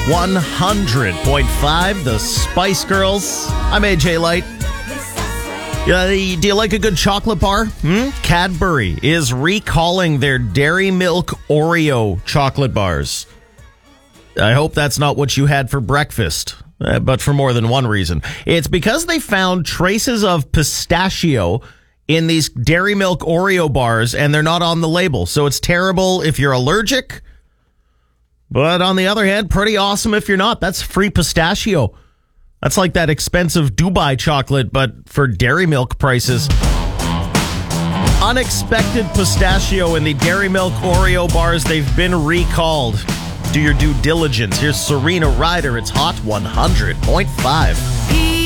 100.5, the Spice Girls. I'm AJ Light. Do you like a good chocolate bar? Cadbury is recalling their Dairy Milk Oreo chocolate bars. I hope that's not what you had for breakfast, but for more than one reason. It's because they found traces of pistachio in these Dairy Milk Oreo bars, and they're not on the label. So it's terrible if you're allergic, but on the other hand, pretty awesome if you're not. That's free pistachio. That's like that expensive Dubai chocolate, but for Dairy Milk prices. Unexpected pistachio in the Dairy Milk Oreo bars. They've been recalled. Do your due diligence. Here's Serena Ryder. It's Hot 100.5.